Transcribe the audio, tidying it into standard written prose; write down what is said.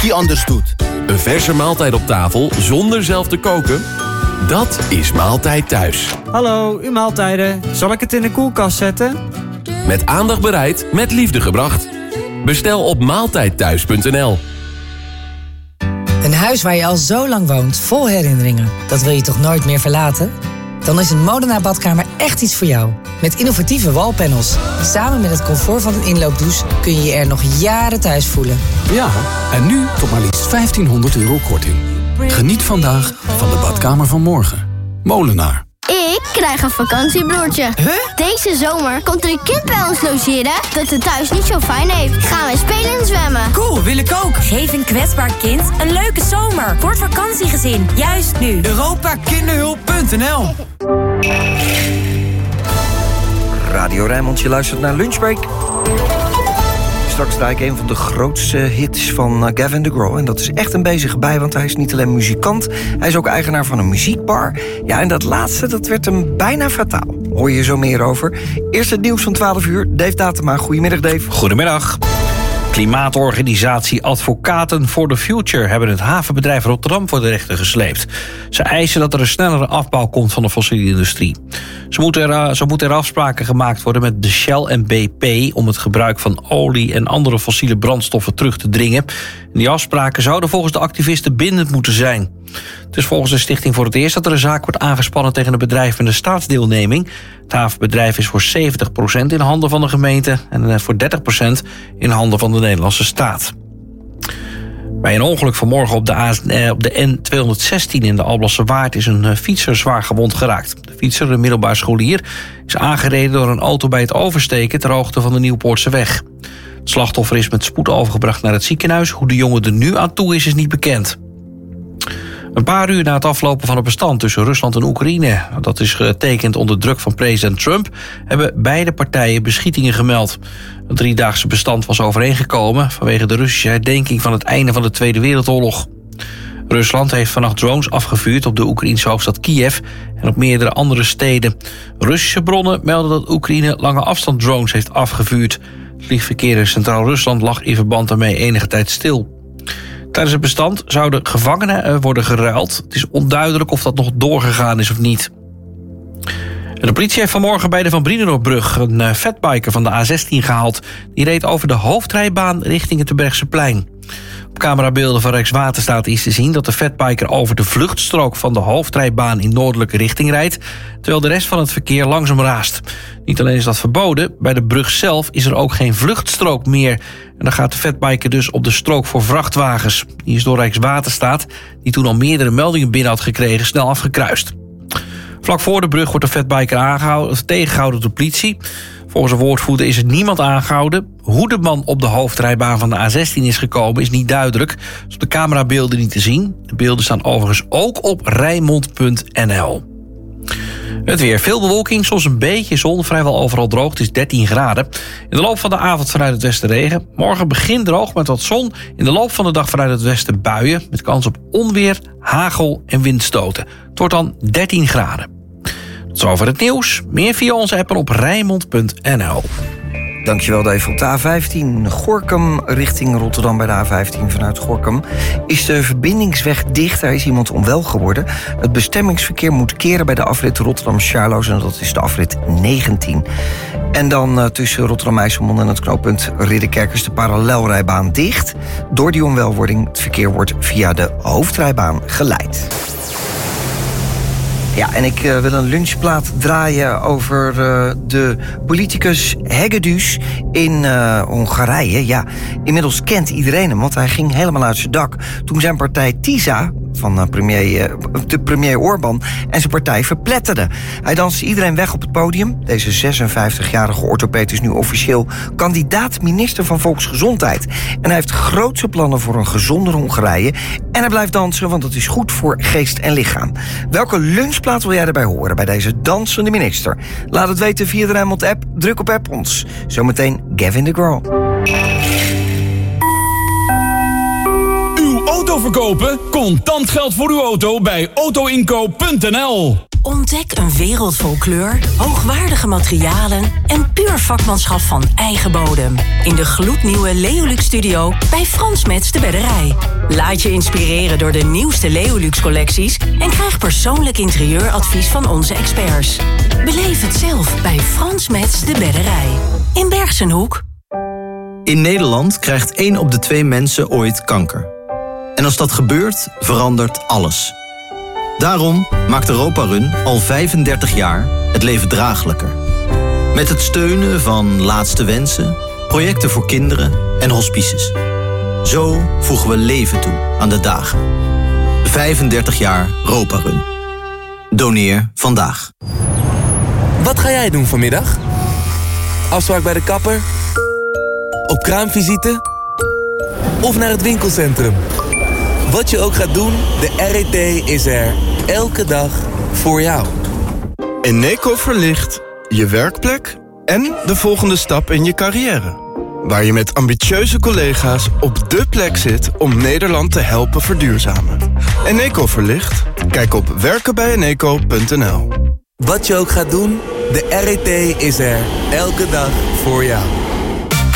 die anders doet. Een verse maaltijd op tafel zonder zelf te koken? Dat is Maaltijd Thuis. Hallo, uw maaltijden. Zal ik het in de koelkast zetten? Met aandacht bereid, met liefde gebracht. Bestel op maaltijdthuis.nl. Een huis waar je al zo lang woont, vol herinneringen. Dat wil je toch nooit meer verlaten? Dan is een Molenaar badkamer echt iets voor jou. Met innovatieve wallpanels. Samen met het comfort van een inloopdouche kun je je er nog jaren thuis voelen. Ja, en nu tot maar liefst €1500 korting. Geniet vandaag van de badkamer van morgen. Molenaar. Ik krijg een vakantiebroertje. Deze zomer komt er een kind bij ons logeren dat het thuis niet zo fijn heeft. Gaan we spelen en zwemmen. Cool, wil ik ook. Geef een kwetsbaar kind een leuke zomer. Voor het vakantiegezin, juist nu. Europakinderhulp.nl. Radio Rijnmond, je luistert naar Lunchbreak. Straks draai ik een van de grootste hits van Gavin DeGraw. En dat is echt een bezige bij, want hij is niet alleen muzikant, hij is ook eigenaar van een muziekbar. Ja, en dat laatste, dat werd hem bijna fataal. Hoor je zo meer over. Eerst het nieuws van 12 uur. Dave Datema, goedemiddag Dave. Goedemiddag. Klimaatorganisatie Advocaten for the Future hebben het havenbedrijf Rotterdam voor de rechter gesleept. Ze eisen dat er een snellere afbouw komt van de fossiele industrie. Zo moeten er afspraken gemaakt worden met de Shell en BP om het gebruik van olie en andere fossiele brandstoffen terug te dringen. En die afspraken zouden volgens de activisten bindend moeten zijn. Het is volgens de stichting voor het eerst dat er een zaak wordt aangespannen tegen een bedrijf met een staatsdeelneming. Het havenbedrijf is voor 70% in handen van de gemeente en voor 30% in handen van de Nederlandse staat. Bij een ongeluk vanmorgen op de N216 in de Alblasse Waard is een fietser zwaar gewond geraakt. De fietser, een middelbaar scholier, is aangereden door een auto bij het oversteken ter hoogte van de Nieuwpoortseweg. Het slachtoffer is met spoed overgebracht naar het ziekenhuis. Hoe de jongen er nu aan toe is niet bekend. Een paar uur na het aflopen van het bestand tussen Rusland en Oekraïne, dat is getekend onder druk van president Trump, hebben beide partijen beschietingen gemeld. Het 3-daagse bestand was overeengekomen vanwege de Russische herdenking van het einde van de Tweede Wereldoorlog. Rusland heeft vannacht drones afgevuurd op de Oekraïense hoofdstad Kiev en op meerdere andere steden. Russische bronnen melden dat Oekraïne lange afstand drones heeft afgevuurd. Het vliegverkeer in Centraal-Rusland lag in verband daarmee enige tijd stil. Tijdens het bestand zouden gevangenen worden geruild. Het is onduidelijk of dat nog doorgegaan is of niet. En de politie heeft vanmorgen bij de Van Brienenoordbrug een fatbiker van de A16 gehaald. Die reed over de hoofdrijbaan richting het Terbrechtseplein. Op camerabeelden van Rijkswaterstaat is te zien dat de fatbiker over de vluchtstrook van de hoofdrijbaan in noordelijke richting rijdt, terwijl de rest van het verkeer langzaam raast. Niet alleen is dat verboden, bij de brug zelf is er ook geen vluchtstrook meer. En dan gaat de fatbiker dus op de strook voor vrachtwagens. Die is door Rijkswaterstaat, die toen al meerdere meldingen binnen had gekregen, snel afgekruist. Vlak voor de brug wordt de fatbiker tegengehouden door de politie. Volgens een woordvoerder is er niemand aangehouden. Hoe de man op de hoofdrijbaan van de A16 is gekomen is niet duidelijk. Dat is op de camerabeelden niet te zien. De beelden staan overigens ook op Rijnmond.nl. Het weer. Veel bewolking, soms een beetje zon, vrijwel overal droog. Het is 13 graden. In de loop van de avond vanuit het westen regen. Morgen begint droog met wat zon. In de loop van de dag vanuit het westen buien. Met kans op onweer, hagel en windstoten. Het wordt dan 13 graden. Tot zover het nieuws. Meer via onze app en op Rijnmond.nl. Dankjewel Dave. Op de A15 Gorinchem richting Rotterdam bij de A15 vanuit Gorinchem is de verbindingsweg dicht. Daar is iemand onwel geworden. Het bestemmingsverkeer moet keren bij de afrit Rotterdam-Charloes en dat is de afrit 19. En dan tussen Rotterdam-IJsselmonde en het knooppunt Ridderkerk is de parallelrijbaan dicht. Door die onwelwording, het verkeer wordt via de hoofdrijbaan geleid. Ja, en ik wil een lunchplaat draaien over de politicus Hegedus in Hongarije. Ja, inmiddels kent iedereen hem, want hij ging helemaal uit zijn dak toen zijn partij TISA van de premier Orbán en zijn partij verpletterde. Hij danste iedereen weg op het podium. Deze 56-jarige orthopeed is nu officieel kandidaat-minister van Volksgezondheid. En hij heeft grootse plannen voor een gezonder Hongarije. En hij blijft dansen, want dat is goed voor geest en lichaam. Welke lunchplaat wil jij erbij horen bij deze dansende minister? Laat het weten via de Rijnmond-app. Druk op app ons. Zometeen Gavin DeGraw. Auto verkopen? Contant geld voor uw auto bij autoinkoop.nl. Ontdek een wereld vol kleur, hoogwaardige materialen en puur vakmanschap van eigen bodem. In de gloednieuwe Leolux Studio bij Frans Metz de Bedderij. Laat je inspireren door de nieuwste Leolux collecties en krijg persoonlijk interieuradvies van onze experts. Beleef het zelf bij Frans Metz de Bedderij. In Bergsenhoek. In Nederland krijgt 1 op de 2 mensen ooit kanker. En als dat gebeurt, verandert alles. Daarom maakt Europa Run al 35 jaar het leven draaglijker. Met het steunen van Laatste Wensen, projecten voor kinderen en hospices. Zo voegen we leven toe aan de dagen. 35 jaar Europa Run. Doneer vandaag. Wat ga jij doen vanmiddag? Afspraak bij de kapper? Op kraamvisite? Of naar het winkelcentrum? Wat je ook gaat doen, de RET is er elke dag voor jou. Eneco verlicht je werkplek en de volgende stap in je carrière. Waar je met ambitieuze collega's op dé plek zit om Nederland te helpen verduurzamen. Eneco verlicht? Kijk op werkenbijeneco.nl. Wat je ook gaat doen, de RET is er elke dag voor jou.